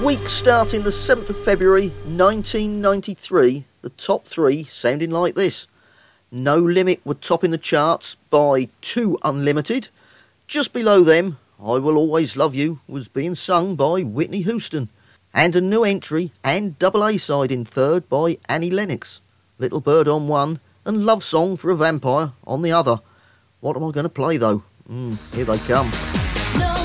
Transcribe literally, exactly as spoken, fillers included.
Week starting the seventh of February nineteen ninety-three, the top three sounding like this. No Limit were topping the charts by Two Unlimited. Just below them, I Will Always Love You was being sung by Whitney Houston. And a new entry and double A-side in third by Annie Lennox. Little Bird on one and Love Song for a Vampire on the other. What am I going to play though? Mm, here they come.